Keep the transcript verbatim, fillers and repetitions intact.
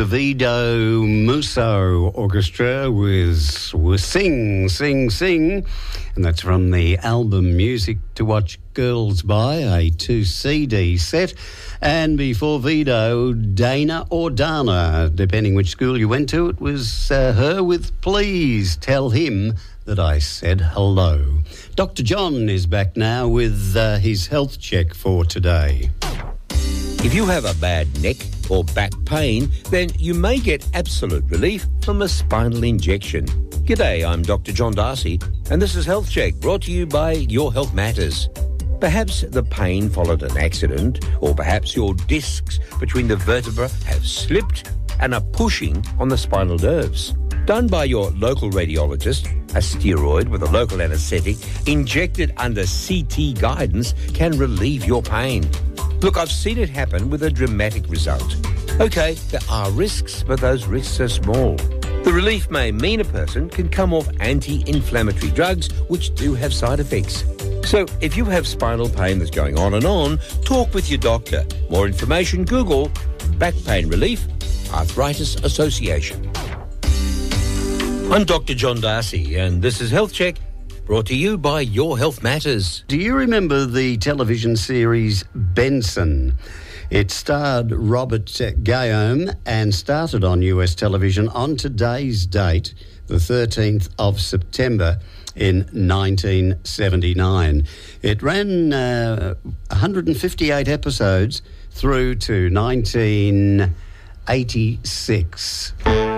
Davido Musso Orchestra with, with Sing, Sing, Sing. And that's from the album Music to Watch Girls By, a two C D set. And before Vido, Dana or Dana, depending which school you went to, it was uh, her with Please Tell Him That I Said Hello. Doctor John is back now with uh, his health check for today. If you have a bad neck or back pain, then you may get absolute relief from a spinal injection. G'day, I'm Doctor John Darcy, and this is Health Check, brought to you by Your Health Matters. Perhaps the pain followed an accident, or perhaps your discs between the vertebrae have slipped and are pushing on the spinal nerves. Done by your local radiologist, a steroid with a local anaesthetic injected under C T guidance can relieve your pain. Look, I've seen it happen with a dramatic result. Okay, there are risks, but those risks are small. The relief may mean a person can come off anti-inflammatory drugs, which do have side effects. So if you have spinal pain that's going on and on, talk with your doctor. More information, Google Back Pain Relief, Arthritis Association. I'm Doctor John Darcy, and this is Health Check, brought to you by Your Health Matters. Do you remember the television series Benson? It starred Robert Guillaume and started on U S television on today's date, the thirteenth of September in nineteen seventy-nine. It ran uh, one hundred fifty-eight episodes through to nineteen eighty-six.